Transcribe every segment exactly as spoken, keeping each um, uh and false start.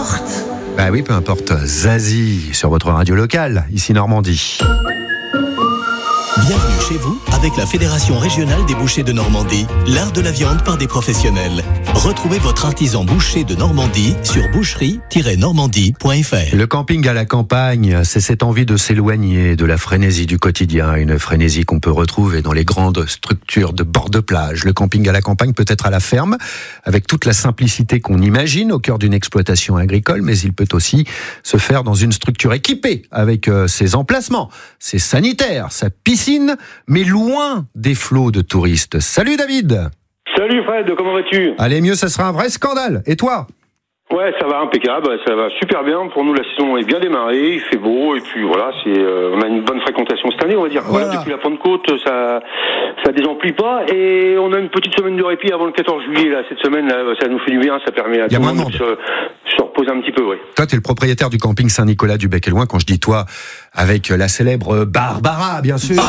importe. Bah oui, peu importe. Zazie sur votre radio locale, ici Normandie. Bienvenue chez vous avec la Fédération régionale des bouchers de Normandie, l'art de la viande par des professionnels. Retrouvez votre artisan boucher de Normandie sur boucherie tiret normandie point f r. Le camping à la campagne, c'est cette envie de s'éloigner de la frénésie du quotidien, une frénésie qu'on peut retrouver dans les grandes structures de bord de plage. Le camping à la campagne peut être à la ferme, avec toute la simplicité qu'on imagine au cœur d'une exploitation agricole, mais il peut aussi se faire dans une structure équipée, avec ses emplacements, ses sanitaires, sa piscine, mais loin des flots de touristes. Salut David. Salut Fred, comment vas-tu? Allez, mieux, ça sera un vrai scandale. Et toi? Ouais, ça va impeccable, ça va super bien. Pour nous, la saison est bien démarrée, il fait beau, et puis voilà, c'est, euh, on a une bonne fréquentation cette année, on va dire. Voilà, Voilà. depuis la Pentecôte, ça, ça désemplit pas, et on a une petite semaine de répit avant le quatorze juillet, là, cette semaine, là, ça nous fait du bien, ça permet à Il y a tout le moins de monde de se, se reposer un petit peu, ouais. Toi, tu es le propriétaire du camping Saint-Nicolas du Bec et Loin. Quand je dis toi, avec la célèbre Barbara, bien sûr,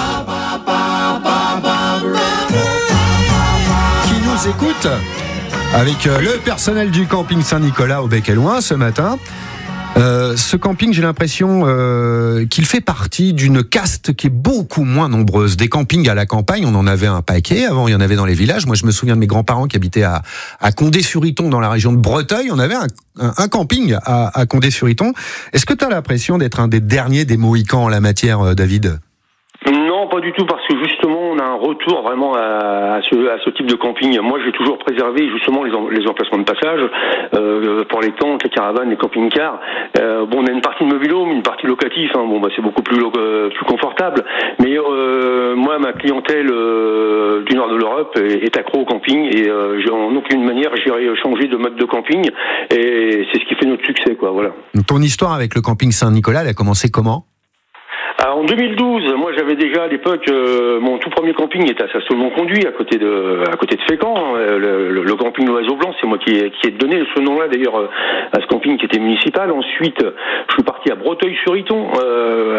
qui nous écoute, avec le personnel du camping Saint-Nicolas au Bec et Loin ce matin. Euh, ce camping, j'ai l'impression euh, qu'il fait partie d'une caste qui est beaucoup moins nombreuse. Des campings à la campagne, on en avait un paquet. Avant, il y en avait dans les villages. Moi, je me souviens de mes grands-parents qui habitaient à, à Condé-sur-Iton, dans la région de Breteuil. On avait un, un, un camping à, à Condé-sur-Iton. Est-ce que tu as l'impression d'être un des derniers des Mohicans en la matière, David ? Non, pas du tout, parce que justement, on a un retour vraiment à, à, ce, à ce type de camping. Moi, j'ai toujours préservé justement les, en, les emplacements de passage euh, pour les tentes, les caravanes, les camping-cars. Euh, bon, on a une partie de mobil-home, une partie locative. Hein, bon, bah, c'est beaucoup plus euh, plus confortable. Mais euh, moi, ma clientèle euh, du nord de l'Europe est, est accro au camping et euh, j'ai, en aucune manière, j'irai changer de mode de camping. Et c'est ce qui fait notre succès, quoi. Voilà. Ton histoire avec le camping Saint-Nicolas, elle a commencé comment ? Alors, en deux mille douze, moi j'avais déjà à l'époque euh, mon tout premier camping était à Sassol-Mont-Conduit, à côté de à côté de Fécamp, euh, le, le, le camping L'Oiseau Blanc, c'est moi qui ai, qui ai donné ce nom-là d'ailleurs à ce camping qui était municipal. Ensuite, je suis parti à Breteuil-sur-Iton, euh,